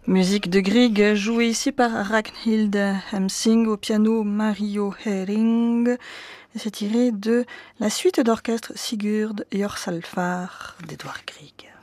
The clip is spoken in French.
Musique de Grieg, jouée ici par Ragnhild Hemsing, au piano Mario Hering. C'est tiré de la suite d'orchestre Sigurd Jorsalfar d'Edvard Grieg.